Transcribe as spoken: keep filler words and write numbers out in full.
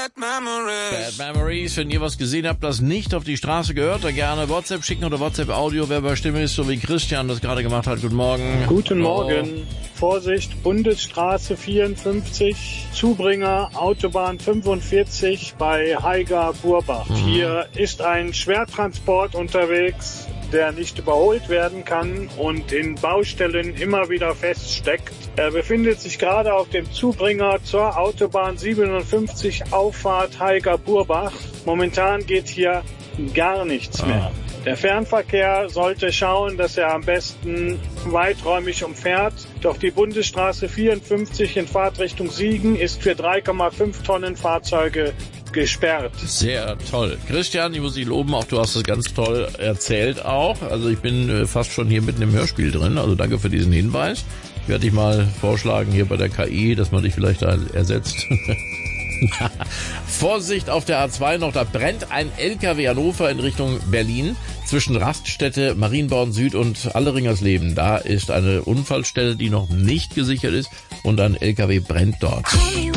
Bad Memories. Bad Memories. Wenn ihr was gesehen habt, das nicht auf die Straße gehört, dann gerne WhatsApp schicken oder WhatsApp-Audio, wer bei Stimme ist, so wie Christian das gerade gemacht hat. Guten Morgen. Guten Hallo. Morgen. Vorsicht, Bundesstraße vierundfünfzig, Zubringer, Autobahn fünfundvierzig bei Haiger-Burbach. Mhm. Hier ist ein Schwertransport unterwegs, der nicht überholt werden kann und in Baustellen immer wieder feststeckt. Er befindet sich gerade auf dem Zubringer zur Autobahn siebenundfünfzig, Auffahrt Haiger-Burbach. Momentan geht hier gar nichts mehr. Der Fernverkehr sollte schauen, dass er am besten weiträumig umfährt. Doch die Bundesstraße vierundfünfzig in Fahrtrichtung Siegen ist für drei Komma fünf Tonnen Fahrzeuge gesperrt. Sehr toll. Christian, ich muss dich loben, auch du hast es ganz toll erzählt auch. Also ich bin äh, fast schon hier mitten im Hörspiel drin, also danke für diesen Hinweis. Ich werde dich mal vorschlagen hier bei der K I, dass man dich vielleicht da ersetzt. Vorsicht auf der A zwei noch, da brennt ein L K W Hannover in Richtung Berlin zwischen Raststätte, Marienborn Süd und Alleringersleben. Da ist eine Unfallstelle, die noch nicht gesichert ist und ein L K W brennt dort.